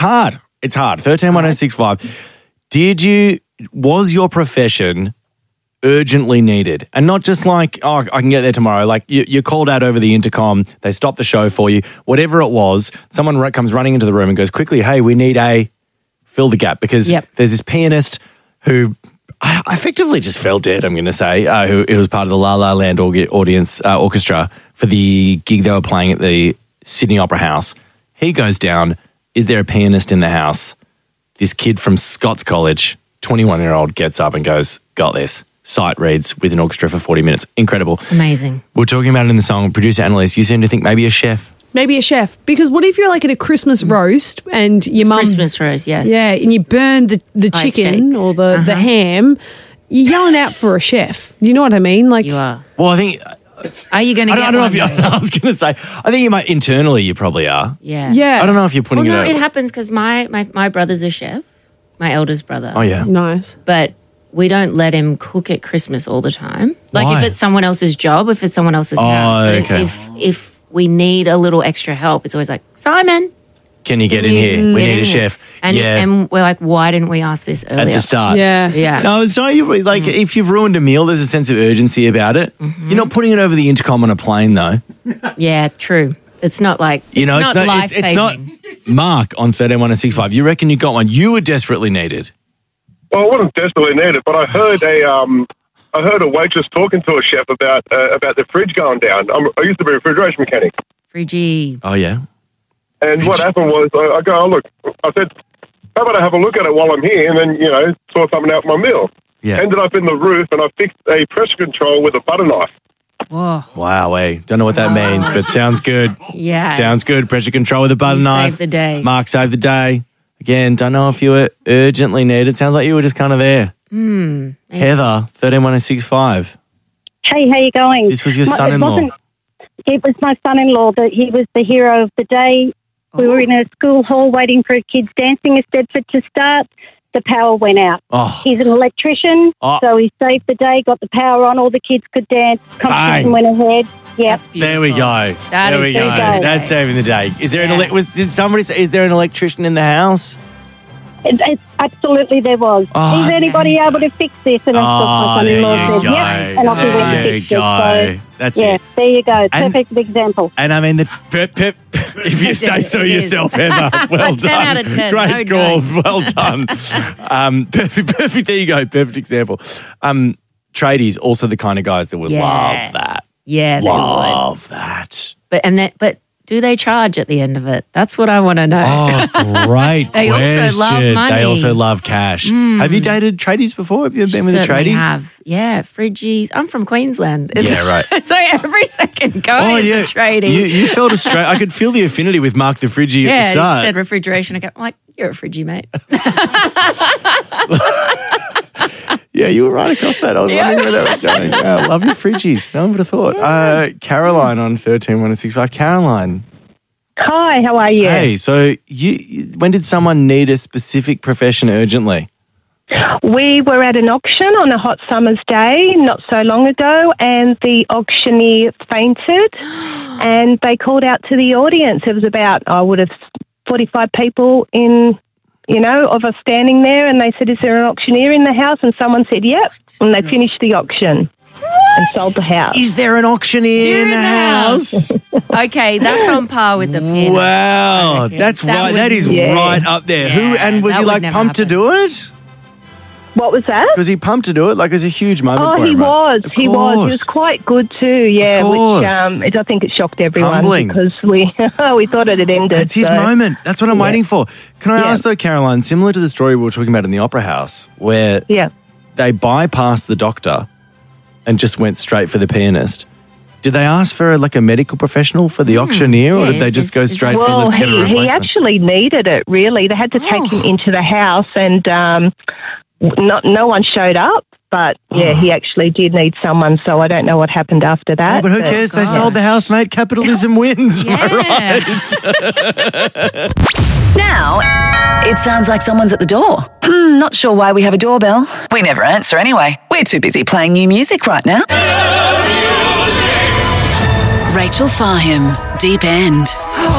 hard. It's hard. 131065. Was your profession urgently needed? And not just like, oh, I can get there tomorrow. Like you're called out over the intercom. They stop the show for you. Whatever it was, someone comes running into the room and goes, quickly, hey, we need fill the gap. Because there's this pianist who I effectively just fell dead, I'm going to say, who was part of the La La Land orchestra for the gig they were playing at the Sydney Opera House. He goes down. Is there a pianist in the house? This kid from Scots College, 21-year-old, gets up and goes, got this. Sight reads with an orchestra for 40 minutes. Incredible. Amazing. We're talking about it in the song. Producer Annalise, you seem to think maybe a chef. Maybe a chef. Because what if you're like at a Christmas roast and your mum... Christmas roast, yes. Yeah, and you burn the chicken steaks. or the ham, you're yelling out for a chef. You know what I mean? Like You are. Well, I think... Are you going to get I don't know one? if I was going to say, I think you might, internally you probably are. Yeah. Yeah. I don't know if you're putting Well, no, it it happens because my brother's a chef, my eldest brother. Oh, yeah. Nice. But we don't let him cook at Christmas all the time. Like Why? if it's someone else's job, if it's someone else's house. But okay. if we need a little extra help, it's always like, Simon, Can you get in here? We need a chef. And we're like, why didn't we ask this earlier? At the start. Yeah. Yeah. No, it's not. Like, if you've ruined a meal, there's a sense of urgency about it. You're not putting it over the intercom on a plane, though. Yeah, true. It's not like, You know, it's not life-saving. it's not. Mark on 131065. You reckon you got one? You were desperately needed. Well, I wasn't desperately needed, but I heard a waitress talking to a chef about the fridge going down. I used to be a refrigeration mechanic. Friggy. Oh, yeah? And what happened was, I go, oh, look, I said, how about I have a look at it while I'm here and then, sort something out for my meal. Yeah. Ended up in the roof and I fixed a pressure control with a butter knife. Whoa. Wow, don't know what that means, but sounds good. Yeah. Sounds good. Pressure control with a butter You knife. saved the day. Mark saved the day. Again, don't know if you were urgently needed. Sounds like you were just kind of there. Heather, 131065. Hey, how you going? This was your son-in-law. It was my son-in-law, but he was the hero of the day. We were in a school hall waiting for a kid's dancing at Stedford to start. The power went out. Oh. He's an electrician, so he saved the day, got the power on, all the kids could dance, competition went ahead. Yeah. That's beautiful. There we go. That there is we go. saving the day. That's saving the day. Is there did somebody say, is there an electrician in the house? Absolutely there was. Oh, Is anybody able to fix this? And of course my son-in-law there you said, go. yep. And off he went to There fix you it. go. So, That's yeah, it. there you go. And- Perfect example. And I mean, if you say so It is. yourself, Heather, well 10 done. out of 10. Great No call. notes. Well done. Perfect. There you go. Perfect example. Tradies, also the kind of guys that would love that. Yeah, they Love that. would. But do they charge at the end of it? That's what I want to know. Oh, great They also question. love money. They also love cash. Have you dated tradies before? Have you ever been with a Certainly tradie? have. Yeah, Friggies. I'm from Queensland. Yeah, right. So every second guy is a tradie. You felt I could feel the affinity with Mark the Friggie at the yeah, start. you said refrigeration. I'm like, you're a Friggie, mate. Yeah, you were right across that. I was wondering where that was going. Yeah, love your Friggies. No one would have thought. Caroline on 131065. Caroline. Hi, how are you? Hey, so when did someone need a specific profession urgently? We were at an auction on a hot summer's day not so long ago, and the auctioneer fainted, and they called out to the audience. It was about, 45 people of us standing there, and they said, is there an auctioneer in the house? And someone said, yep, and they finished the auction and sold the house. Is there an auctioneer in the house? Okay, that's on par with the pianist. Wow, that's right. That is right up there. Who and was that he would like never pumped to do it? What was that? Was he pumped to do it? Like it was a huge moment Oh, for he him. was. Of He was. He course. was quite good too. Yeah, Of course. which I think it shocked everyone Humbling. because we thought it had ended. That's his so- moment. That's what I'm Yeah. waiting for. Can I Yeah. ask though, Caroline, similar to the story we were talking about in the Opera House, where Yeah. they bypassed the doctor and just went straight for the pianist. Did they ask for like a medical professional for the auctioneer, or yeah, did they just go straight for Well, let's get a he replacement? actually needed it, really. They had to take him into the house and no one showed up. But, yeah, he actually did need someone, so I don't know what happened after that. Oh, but who cares? They sold the house, mate. Capitalism wins. Am I right? Now, it sounds like someone's at the door. Not sure why we have a doorbell. We never answer anyway. We're too busy playing new music right now. Rachel Fahim, Deep End.